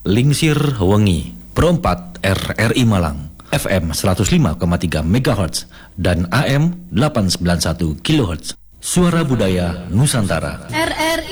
Lingsir Wengi, Perempat RRI Malang, FM 105,3 MHz dan AM 891 kHz. Suara Budaya Nusantara. RRI